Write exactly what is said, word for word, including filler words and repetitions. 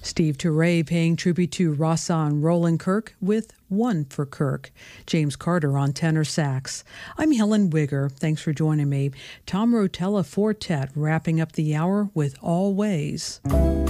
Steve Turre paying tribute to Rahsaan Roland Kirk with One for Kirk. James Carter on tenor sax. I'm Helen Wigger. Thanks for joining me. Tom Rotella Fortet wrapping up the hour with Always.